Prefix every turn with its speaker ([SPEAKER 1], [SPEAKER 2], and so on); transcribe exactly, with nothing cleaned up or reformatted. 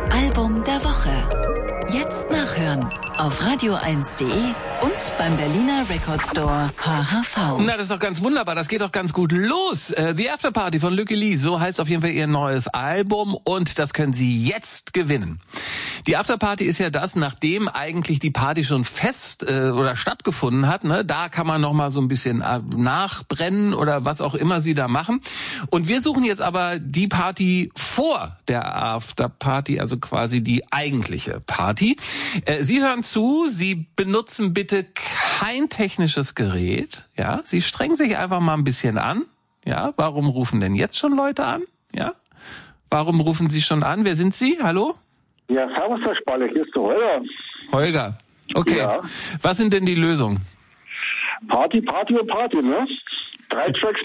[SPEAKER 1] Album der Woche. Jetzt nachhören auf radio eins punkt de und beim Berliner Record Store H H V.
[SPEAKER 2] Na, das ist doch ganz wunderbar. Das geht doch ganz gut los. Uh, The After Party von Lücke Lee, so heißt auf jeden Fall ihr neues Album und das können Sie jetzt gewinnen. Die After Party ist ja das, nachdem eigentlich die Party schon fest äh, oder stattgefunden hat. Ne? Da kann man noch mal so ein bisschen äh, nachbrennen oder was auch immer Sie da machen. Und wir suchen jetzt aber die Party vor der After Party, also quasi die eigentliche Party. Äh, Sie hören zu, Sie benutzen bitte kein technisches Gerät. Ja, Sie strengen sich einfach mal ein bisschen an. Ja, warum rufen denn jetzt schon Leute an? Ja, warum rufen Sie schon an? Wer sind Sie? Hallo?
[SPEAKER 3] Ja, servus, Herr Spalle, hier ist der Holger.
[SPEAKER 2] Holger, okay. Ja. Was sind denn die Lösungen?
[SPEAKER 3] Party, Party und Party, ne? Drei Tracks